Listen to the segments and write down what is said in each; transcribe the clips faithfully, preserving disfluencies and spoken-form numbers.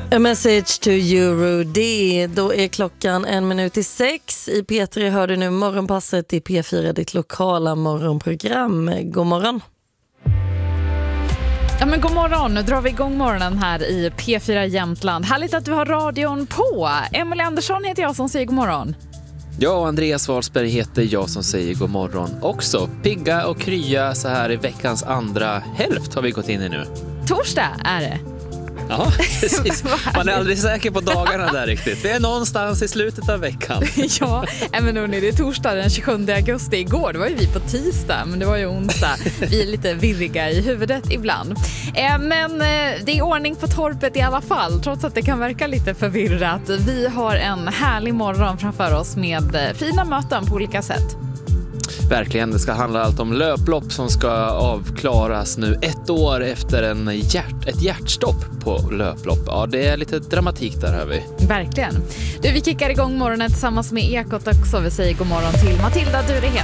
A message to Euro-D. Då är klockan en minut i sex. I P tre hör du nu morgonpasset i P fyra, ditt lokala morgonprogram. God morgon. Ja, men god morgon, nu drar vi igång morgonen här i P fyra Jämtland. Härligt att du har radion på. Emelie Andersson heter jag som säger god morgon. Ja, och Andreas Wahlsberg heter jag som säger god morgon också. Pigga och krya så här i veckans andra hälft har vi gått in i nu. Torsdag är det. Ja, precis. Man är aldrig säker på dagarna där riktigt. Det är någonstans i slutet av veckan. Ja, men hörni, det är torsdag den tjugosjunde augusti. Igår, det var ju vi på tisdag, men det var ju onsdag. Vi är lite virriga i huvudet ibland. Men det är ordning på torpet i alla fall, trots att det kan verka lite förvirrat. Vi har en härlig morgon framför oss med fina möten på olika sätt. Verkligen, det ska handla allt om löplopp som ska avklaras nu ett år efter en hjärt, ett hjärtstopp på löplopp. Ja, det är lite dramatik där, hör vi. Verkligen. Du, vi kickar igång morgonen tillsammans med Ekot också. Vi säger god morgon till Matilda Durehed.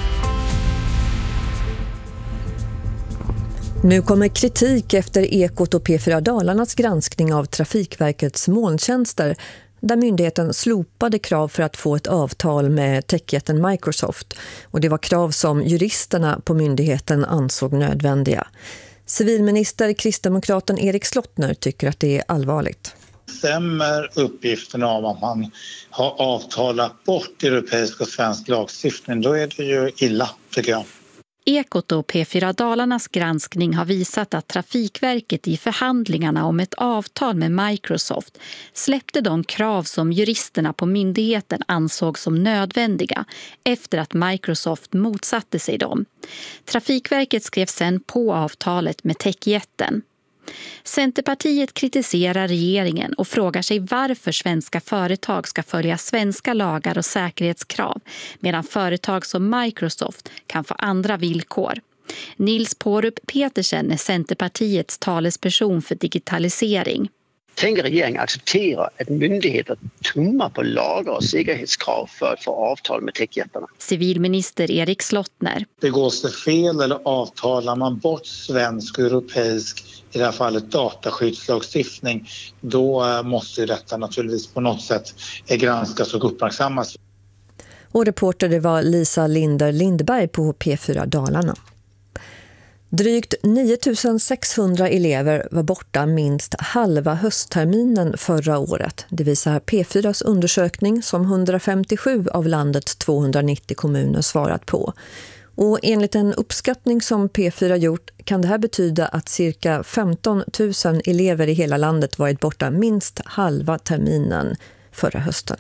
Nu kommer kritik efter Ekot och P fyra Dalarnas granskning av Trafikverkets molntjänster, där myndigheten slopade krav för att få ett avtal med techjätten Microsoft. Och det var krav som juristerna på myndigheten ansåg nödvändiga. Civilminister kristdemokraten Erik Slottner tycker att det är allvarligt. Stämmer uppgifterna om att man har avtalat bort europeisk och svensk lagstiftning, då är det ju illa, tycker jag. Ekot och P fyra Dalarnas granskning har visat att Trafikverket i förhandlingarna om ett avtal med Microsoft släppte de krav som juristerna på myndigheten ansåg som nödvändiga efter att Microsoft motsatte sig dem. Trafikverket skrev sedan på avtalet med techjätten. Centerpartiet kritiserar regeringen och frågar sig varför svenska företag ska följa svenska lagar och säkerhetskrav medan företag som Microsoft kan få andra villkor. Nils Pårup Petersen är Centerpartiets talesperson för digitalisering. Tänker regeringen acceptera att myndigheter tummar på lagar och säkerhetskrav för att få avtal med techjättarna? Civilminister Erik Slottner. Begås det fel eller avtalar man bort svensk och europeisk, i det här fallet dataskyddslagstiftning, då måste detta naturligtvis på något sätt granskas och uppmärksammas. Och reporter det var Lisa Linder Lindberg på P fyra Dalarna. Drygt nio tusen sexhundra elever var borta minst halva höstterminen förra året. Det visar P fyras undersökning som hundrafemtiosju av landets tvåhundranittio kommuner svarat på. Och enligt en uppskattning som P fyra gjort kan det här betyda att cirka femton tusen elever i hela landet varit borta minst halva terminen förra hösten.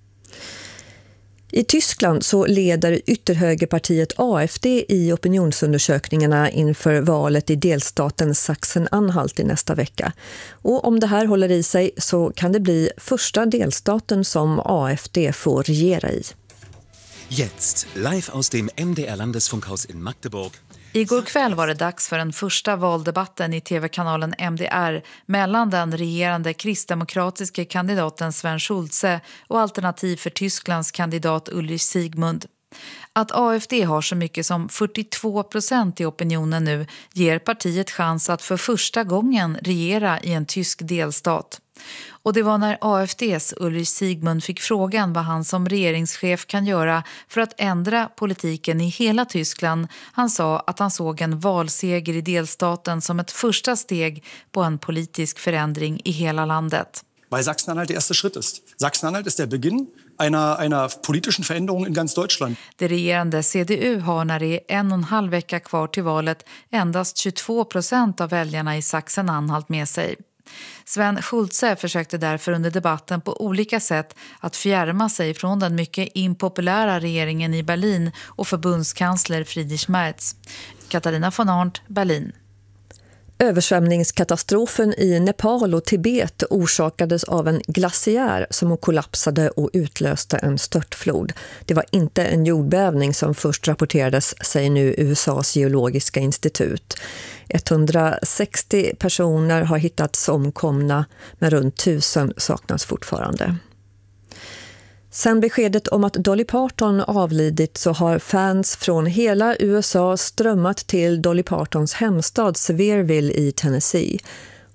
I Tyskland så leder ytterhögerpartiet A F D i opinionsundersökningarna inför valet i delstaten Sachsen-Anhalt i nästa vecka. Och om det här håller i sig så kan det bli första delstaten som A F D får regera i. Jetzt, live aus dem M D R-Landesfunkhaus in Magdeburg. Igår kväll var det dags för den första valdebatten i tv-kanalen M D R mellan den regerande kristdemokratiska kandidaten Sven Schulze och Alternativ för Tysklands kandidat Ulrich Siegmund. Att A F D har så mycket som fyrtiotvå procent i opinionen nu ger partiet chans att för första gången regera i en tysk delstat. Och det var när A F D:s Ulrich Siegmund fick frågan vad han som regeringschef kan göra för att ändra politiken i hela Tyskland. Han sa att han såg en valseger i delstaten som ett första steg på en politisk förändring i hela landet. Weil Sachsen-Anhalt der erste Schritt ist. Sachsen-Anhalt ist der Beginn einer, einer politischen Veränderung in ganz Deutschland. Det regerande C D U har när det är en och en halv vecka kvar till valet endast tjugotvå procent av väljarna i Sachsen-Anhalt med sig. Sven Schulze försökte därför under debatten på olika sätt att fjärma sig från den mycket impopulära regeringen i Berlin och förbundskansler Friedrich Merz. Katarina von Arndt, Berlin. Översvämningskatastrofen i Nepal och Tibet orsakades av en glaciär som kollapsade och utlöste en störtflod. Det var inte en jordbävning som först rapporterades, säger nu U S A:s geologiska institut. etthundrasextio personer har hittats omkomna, men runt tusen saknas fortfarande. Sen beskedet om att Dolly Parton avlidit så har fans från hela U S A strömmat till Dolly Partons hemstad Sevierville i Tennessee.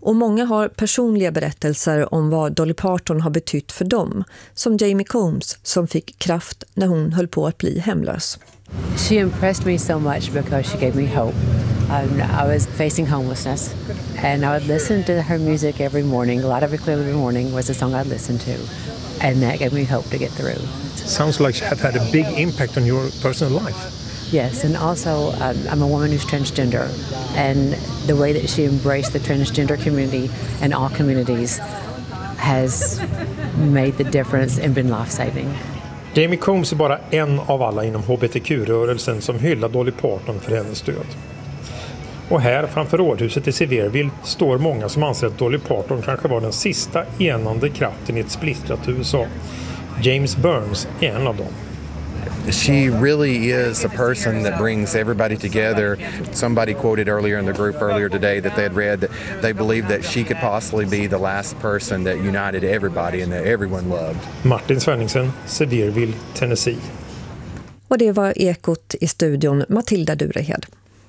Och många har personliga berättelser om vad Dolly Parton har betytt för dem. Som Jamie Combs som fick kraft när hon höll på att bli hemlös. She impressed me so much because she gave me hope. Um, I was facing homelessness and I would listen to her music every morning. A lot of it every morning was a song I'd listen to. And that gave me hope to get through. Sounds like she have had a big impact on your personal life. Yes, and also um, I'm a woman who's transgender, and the way that she embraced the transgender community and all communities has made the difference and been life-saving. Jamie Combs är bara en av alla inom H B T Q-rörelsen som hyllar Dolly Parton för hennes stöd. Och här framför rådhuset i Sevierville står många som anser att Dolly Parton kanske var den sista enande kraften i ett splittrat U S A. James Burns är en av dem. She really is a person that brings everybody together. Somebody quoted earlier in the group earlier today that they had read that they believed that she could possibly be the last person that united everybody and that everyone loved. Martin Svenningsen, Sevierville, Tennessee. Och det var Ekot i studion, Matilda Durehed.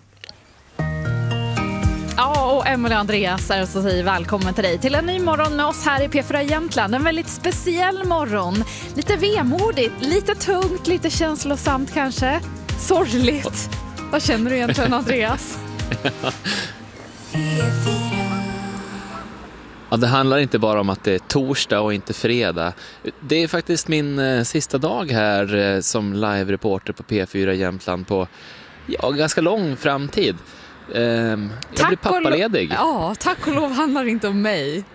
Ja, och Emelie och Andreas är så säger välkommen till dig till en ny morgon med oss här i P fyra Jämtland. En väldigt speciell morgon. Lite vemodigt, lite tungt, lite känslosamt kanske. Sorgligt. Vad känner du egentligen, Andreas? Ja, det handlar inte bara om att det är torsdag och inte fredag. Det är faktiskt min eh, sista dag här eh, som live-reporter på P fyra Jämtland på ja, ganska lång framtid. Eh, jag tack blir pappaledig. Lo- ja, tack och lov handlar inte om mig.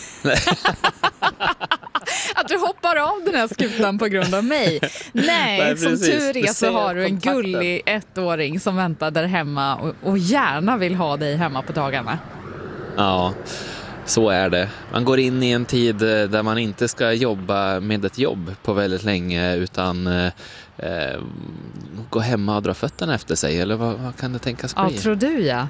Att du hoppar av den här skutan på grund av mig. Nej, Nej som tur är så har du en gullig ettåring som väntar där hemma och, och gärna vill ha dig hemma på dagarna. Ja, så är det. Man går in i en tid där man inte ska jobba med ett jobb på väldigt länge utan eh, gå hemma och dra fötterna efter sig. Eller vad, vad kan det tänkas bli? Ja, tror du ja.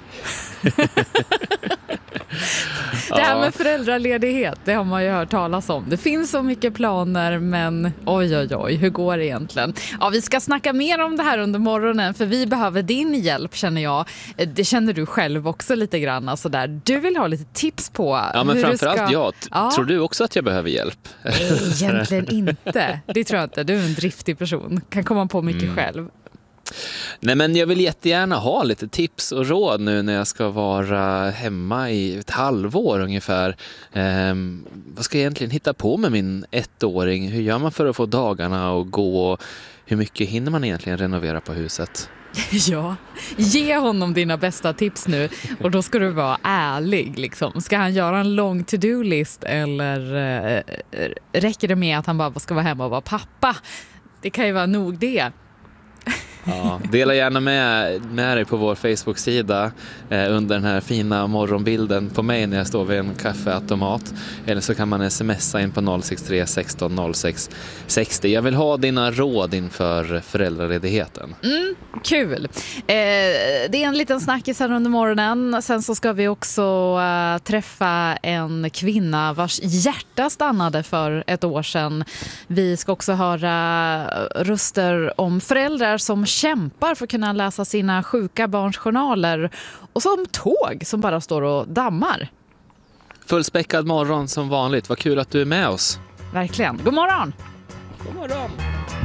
Det här med föräldraledighet, det har man ju hört talas om. Det finns så mycket planer, men oj oj oj, hur går det egentligen? Ja, vi ska snacka mer om det här under morgonen, för vi behöver din hjälp, känner jag. Det känner du själv också lite grann. Alltså där. Du vill ha lite tips på ja, men hur framförallt du ska... jag. Ja. Tror du också att jag behöver hjälp? Nej, egentligen inte. Det tror jag inte. Du är en driftig person. Kan komma på mycket mm. själv. Nej, men jag vill jättegärna ha lite tips och råd nu när jag ska vara hemma i ett halvår ungefär. Ehm, vad ska jag egentligen hitta på med min ettåring? Hur gör man för att få dagarna att gå? Hur mycket hinner man egentligen renovera på huset? Ja, ge honom dina bästa tips nu och då ska du vara ärlig liksom. Ska han göra en lång to-do-list eller äh, räcker det med att han bara ska vara hemma och vara pappa? Det kan ju vara nog det. Ja, dela gärna med, med dig på vår Facebook-sida eh, under den här fina morgonbilden på mig när jag står vid en kaffeautomat. Eller så kan man smsa in på noll sex tre sexton noll sex sextio. Jag vill ha dina råd inför föräldraledigheten. Mm, kul. Eh, det är en liten snackis här under morgonen. Sen så ska vi också uh, träffa en kvinna vars hjärta stannade för ett år sedan. Vi ska också höra röster om föräldrar som kämpar för att kunna läsa sina sjuka barns journaler och som tåg som bara står och dammar. Fullspäckad morgon som vanligt. Vad kul att du är med oss. Verkligen. God morgon! God morgon!